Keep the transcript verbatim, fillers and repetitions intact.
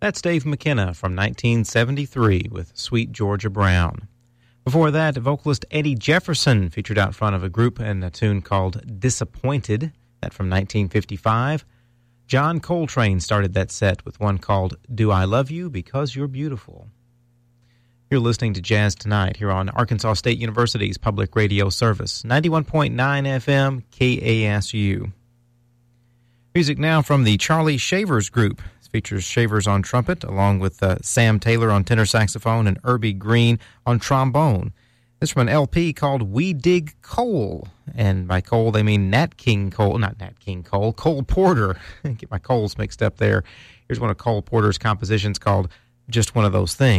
That's Dave McKenna from nineteen seventy-three with Sweet Georgia Brown. Before that, vocalist Eddie Jefferson featured out front of a group in a tune called Disappointed, that from nineteen fifty-five. John Coltrane started that set with one called Do I Love You Because You're Beautiful. You're listening to Jazz Tonight here on Arkansas State University's public radio service, ninety-one point nine F M K A S U. Music now from the Charlie Shavers Group. This features Shavers on trumpet, along with uh, Sam Taylor on tenor saxophone and Irby Green on trombone. This is from an L P called We Dig Coal. And by coal, they mean Nat King Cole. Not Nat King Cole, Cole Porter. Get my Coles mixed up there. Here's one of Cole Porter's compositions called Just One of Those Things.